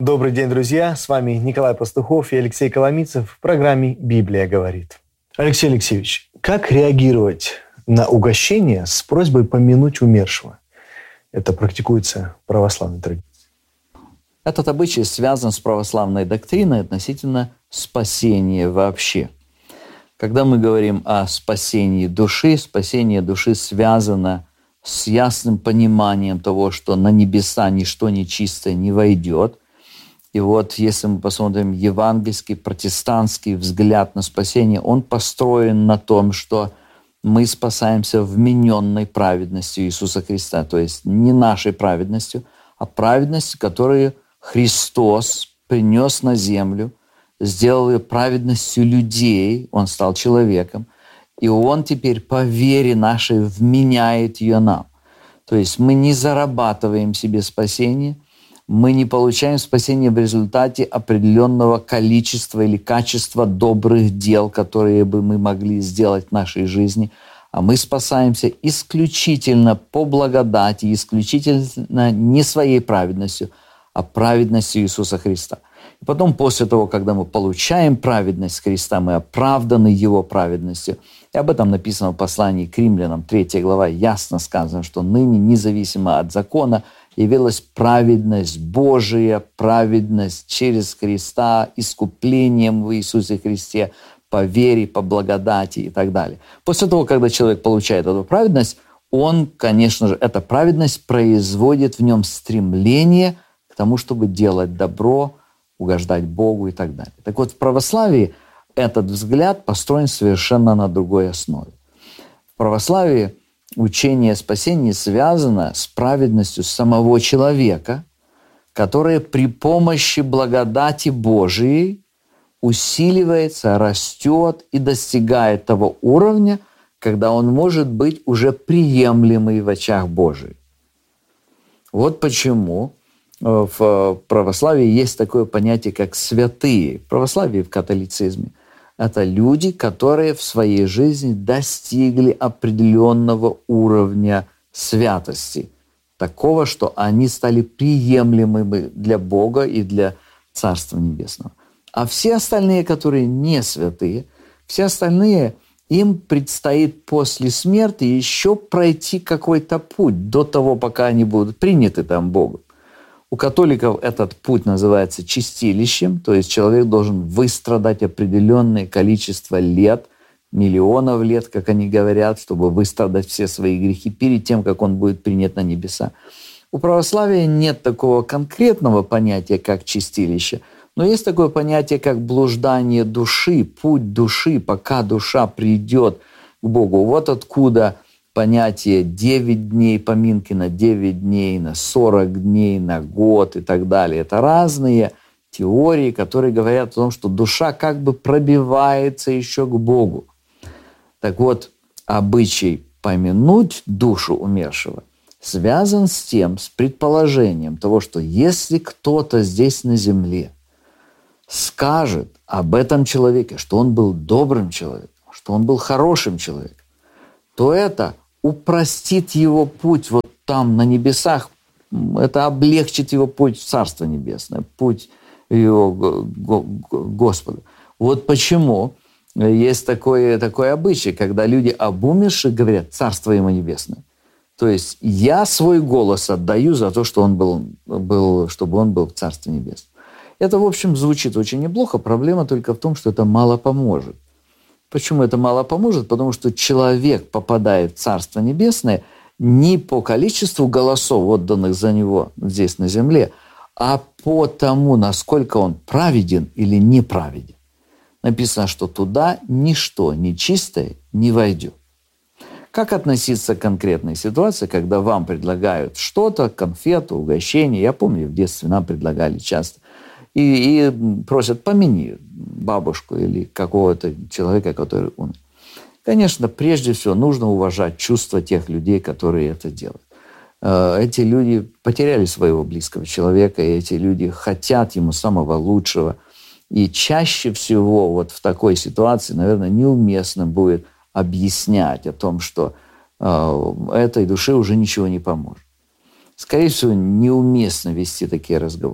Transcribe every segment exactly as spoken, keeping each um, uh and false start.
Добрый день, друзья! С вами Николай Пастухов и Алексей Коломийцев в программе «Библия говорит». Алексей Алексеевич, как реагировать на угощение с просьбой помянуть умершего? Это практикуется в православной традиции. Этот обычай связан с православной доктриной относительно спасения вообще. Когда мы говорим о спасении души, спасение души связано с ясным пониманием того, что на небеса ничто нечистое не войдет. И вот если мы посмотрим евангельский, протестантский взгляд на спасение, он построен на том, что мы спасаемся вмененной праведностью Иисуса Христа, то есть не нашей праведностью, а праведностью, которую Христос принес на землю, сделал ее праведностью людей, Он стал человеком, и Он теперь по вере нашей вменяет ее нам. То есть мы не зарабатываем себе спасение, мы не получаем спасение в результате определенного количества или качества добрых дел, которые бы мы могли сделать в нашей жизни, а мы спасаемся исключительно по благодати, исключительно не своей праведностью, а праведностью Иисуса Христа. И потом, после того, когда мы получаем праведность Христа, мы оправданы Его праведностью. И об этом написано в послании к Римлянам, третья глава, ясно сказано, что ныне, независимо от закона, явилась праведность Божия, праведность через Христа, искуплением в Иисусе Христе, по вере, по благодати и так далее. После того, когда человек получает эту праведность, он, конечно же, эта праведность производит в нем стремление к тому, чтобы делать добро, угождать Богу и так далее. Так вот, в православии этот взгляд построен совершенно на другой основе. В православии учение о спасении связано с праведностью самого человека, которая при помощи благодати Божией усиливается, растет и достигает того уровня, когда он может быть уже приемлемый в очах Божиих. Вот почему в православии есть такое понятие, как святые. В православии, в католицизме. Это люди, которые в своей жизни достигли определенного уровня святости. Такого, что они стали приемлемыми для Бога и для Царства Небесного. А все остальные, которые не святые, все остальные, им предстоит после смерти еще пройти какой-то путь до того, пока они будут приняты там Богом. У католиков этот путь называется чистилищем, то есть человек должен выстрадать определенное количество лет, миллионов лет, как они говорят, чтобы выстрадать все свои грехи перед тем, как он будет принят на небеса. У православия нет такого конкретного понятия, как чистилище, но есть такое понятие, как блуждание души, путь души, пока душа придет к Богу. Вот откуда понятие девять дней, поминки на девять дней, на сорок дней, на год и так далее. Это разные теории, которые говорят о том, что душа как бы пробивается еще к Богу. Так вот, обычай помянуть душу умершего связан с тем, с предположением того, что если кто-то здесь на земле скажет об этом человеке, что он был добрым человеком, что он был хорошим человеком, то это упростит его путь вот там, на небесах, это облегчит его путь в Царство Небесное, путь его к Господу. Вот почему есть такой, такой обычай, когда люди об умерших говорят «Царство ему небесное». То есть я свой голос отдаю за то, что он был, был, чтобы он был в Царстве Небесном. Это, в общем, звучит очень неплохо. Проблема только в том, что это мало поможет. Почему это мало поможет? Потому что человек попадает в Царство Небесное не по количеству голосов, отданных за него здесь на земле, а по тому, насколько он праведен или неправеден. Написано, что туда ничто нечистое не войдет. Как относиться к конкретной ситуации, когда вам предлагают что-то, конфету, угощение? Я помню, в детстве нам предлагали часто. И, и просят, помяни бабушку или какого-то человека, который умер. Конечно, прежде всего нужно уважать чувства тех людей, которые это делают. Эти люди потеряли своего близкого человека, и эти люди хотят ему самого лучшего. И чаще всего вот в такой ситуации, наверное, неуместно будет объяснять о том, что э, этой душе уже ничего не поможет. Скорее всего, неуместно вести такие разговоры.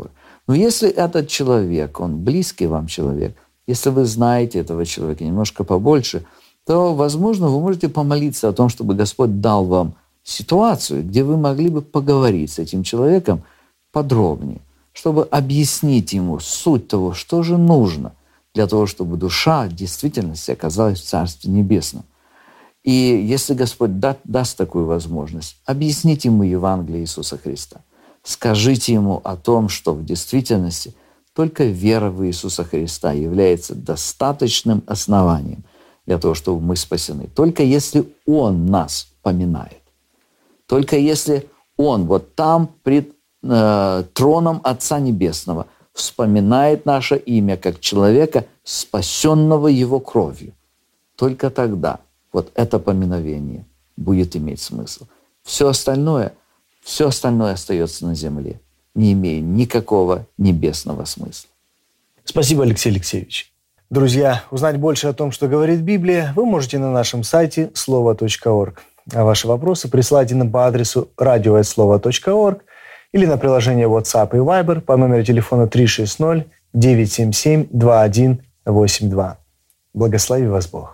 Но если этот человек, он близкий вам человек, если вы знаете этого человека немножко побольше, то, возможно, вы можете помолиться о том, чтобы Господь дал вам ситуацию, где вы могли бы поговорить с этим человеком подробнее, чтобы объяснить ему суть того, что же нужно для того, чтобы душа в действительности оказалась в Царстве Небесном. И если Господь да, даст такую возможность, объясните ему Евангелие Иисуса Христа. Скажите ему о том, что в действительности только вера в Иисуса Христа является достаточным основанием для того, чтобы мы спасены. Только если Он нас поминает. Только если Он вот там пред э, троном Отца Небесного вспоминает наше имя как человека, спасенного Его кровью. Только тогда вот это поминовение будет иметь смысл. Все остальное, все остальное остается на земле, не имея никакого небесного смысла. Спасибо, Алексей Алексеевич. Друзья, узнать больше о том, что говорит Библия, вы можете на нашем сайте слово точка орг. А ваши вопросы присылайте нам по адресу радио эт слово точка орг или на приложение WhatsApp и Viber по номеру телефона три шесть ноль девять семь семь два один восемь два. Благослови вас Бог.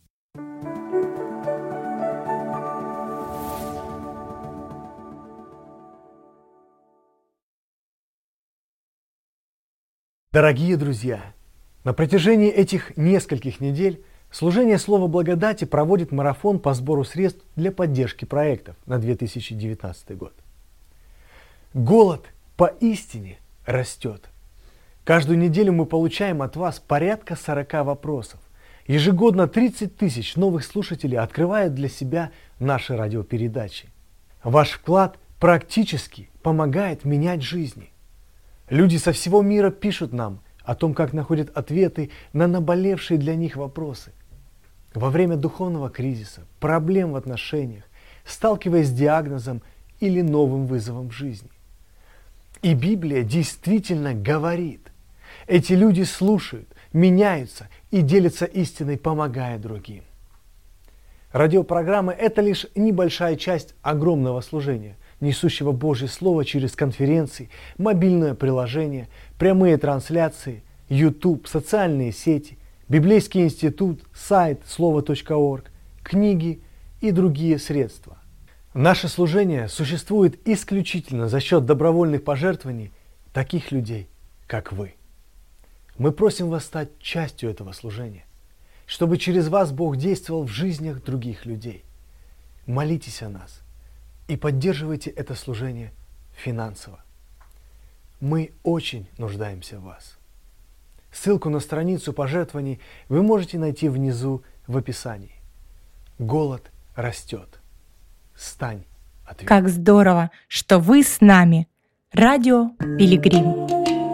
Дорогие друзья, на протяжении этих нескольких недель служение Слова Благодати проводит марафон по сбору средств для поддержки проектов на две тысячи девятнадцатый год. Голод поистине растет. Каждую неделю мы получаем от вас порядка сорока вопросов. Ежегодно тридцать тысяч новых слушателей открывают для себя наши радиопередачи. Ваш вклад практически помогает менять жизни. Люди со всего мира пишут нам о том, как находят ответы на наболевшие для них вопросы. Во время духовного кризиса, проблем в отношениях, сталкиваясь с диагнозом или новым вызовом в жизни. И Библия действительно говорит. Эти люди слушают, меняются и делятся истиной, помогая другим. Радиопрограммы – это лишь небольшая часть огромного служения, несущего Божье Слово через конференции, мобильное приложение, прямые трансляции, YouTube, социальные сети, Библейский институт, сайт слово точка орг, книги и другие средства. Наше служение существует исключительно за счет добровольных пожертвований таких людей, как вы. Мы просим вас стать частью этого служения, чтобы через вас Бог действовал в жизнях других людей. Молитесь о нас и поддерживайте это служение финансово. Мы очень нуждаемся в вас. Ссылку на страницу пожертвований вы можете найти внизу в описании. Голод растет. Стань ответом. Как здорово, что вы с нами. Радио Пилигрим.